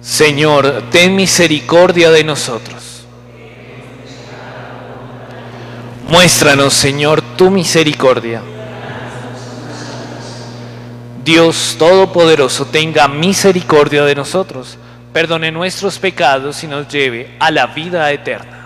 Señor, ten misericordia de nosotros. Muéstranos, Señor, tu misericordia. Dios Todopoderoso, tenga misericordia de nosotros, perdone nuestros pecados y nos lleve a la vida eterna.